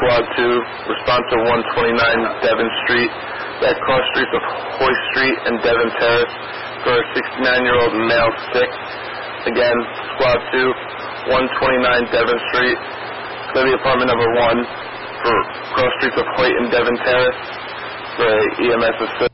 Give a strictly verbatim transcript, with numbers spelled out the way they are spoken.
Squad two, respond to one twenty-nine Devon Street, at cross streets of Hoy Street and Devon Terrace, for a sixty-nine-year-old male sick. Again, Squad two, one twenty-nine Devon Street, clear the apartment number one for cross streets of Hoyt and Devon Terrace, for a E M S assist.